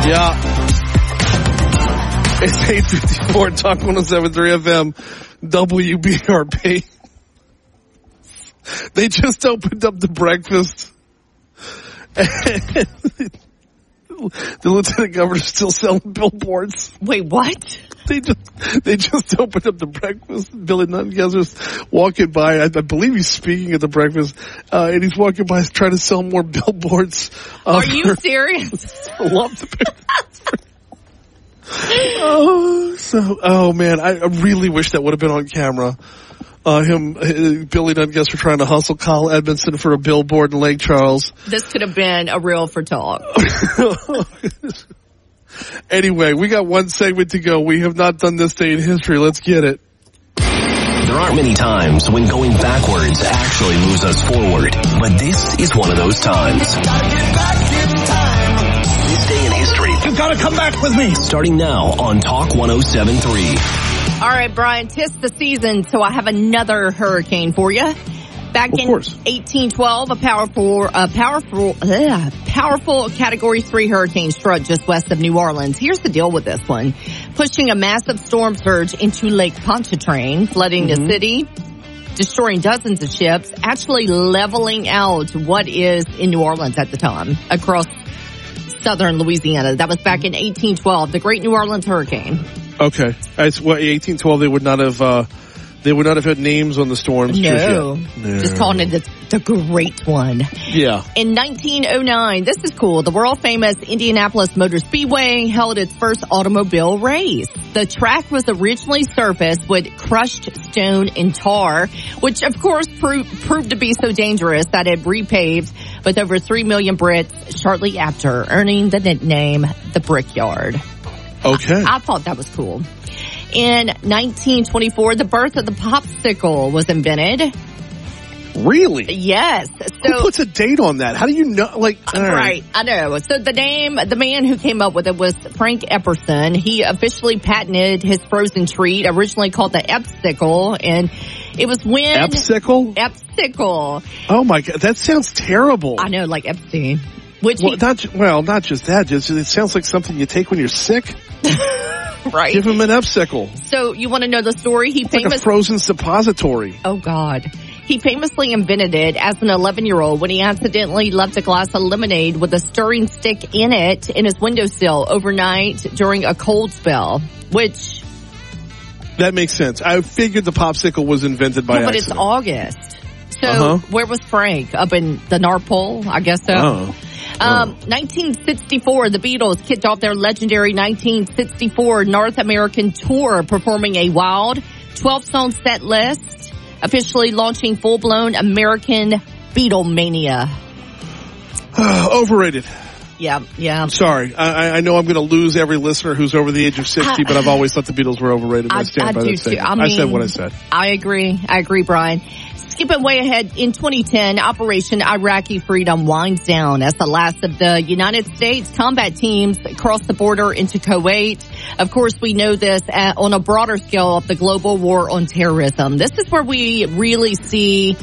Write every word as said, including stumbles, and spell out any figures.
Yeah. It's eight fifty-four, Talk one oh seven point three F M, W B R P. They just opened up the breakfast. The lieutenant governor's still selling billboards. Wait, what? They just they just opened up the breakfast. Billy Nunezer's walking by. I, I believe he's speaking at the breakfast, uh, and he's walking by trying to sell more billboards. Uh, Are you serious? I love the Oh, so oh man, I really wish that would have been on camera. Uh, him, uh, Billy Nungeser trying to hustle Kyle Edmondson for a billboard in Lake Charles. This could have been a reel for talk. Anyway, we got one segment to go. We have not done this day in history. Let's get it. There aren't many times when going backwards actually moves us forward, but this is one of those times. This day in history. You've got to come back with me. Starting now on Talk one oh seven point three. All right, Brian, 'tis the season, so I have another hurricane for you. Back of in course. eighteen twelve, a powerful, a powerful, ugh, powerful Category three hurricane struck just west of New Orleans. Here's the deal with this one. Pushing a massive storm surge into Lake Pontchartrain, flooding mm-hmm. the city, destroying dozens of ships, actually leveling out what is in New Orleans at the time across southern Louisiana. That was back in eighteen twelve, the Great New Orleans Hurricane. Okay. It's what, eighteen twelve, they would not have, uh, they would not have had names on the storms. No. Just, no. just calling it the, the great one. Yeah. In nineteen oh nine, this is cool, the world famous Indianapolis Motor Speedway held its first automobile race. The track was originally surfaced with crushed stone and tar, which of course proved, proved to be so dangerous that it repaved with over three million bricks shortly after, earning the nickname the Brickyard. Okay. I, I thought that was cool. In nineteen twenty-four, the birth of the popsicle was invented. Really? Yes. So, who puts a date on that? How do you know? Like, all right. right, I know. So the name, the man who came up with it was Frank Epperson. He officially patented his frozen treat, originally called the Epsicle, and it was when Epsicle? Epsicle. Oh my God, that sounds terrible. I know, like Epstein. Which well, he, not well, not just that. Just it sounds like something you take when you're sick. Right. Give him an Epsicle. So you want to know the story? He it's famous- like a frozen suppository. Oh God. He famously invented it as an eleven-year-old when he accidentally left a glass of lemonade with a stirring stick in it in his windowsill overnight during a cold spell, which... That makes sense. I figured the popsicle was invented by yeah, but accident. it's August. So uh-huh. where was Frank? Up in the North Pole? I guess so. Oh. Um, nineteen sixty-four, the Beatles kicked off their legendary nineteen sixty-four North American tour, performing a wild twelve-song set list, officially launching full-blown American Beatlemania. Overrated. Yeah, yeah. I'm sorry. I, I know I'm going to lose every listener who's over the age of sixty, I, but I've always thought the Beatles were overrated. I, I stand I by do that statement. I, mean, I said what I said. I agree. I agree, Brian. Skipping way ahead, in twenty ten, Operation Iraqi Freedom winds down as the last of the United States combat teams cross the border into Kuwait. Of course, we know this at, on a broader scale of the global war on terrorism. This is where we really see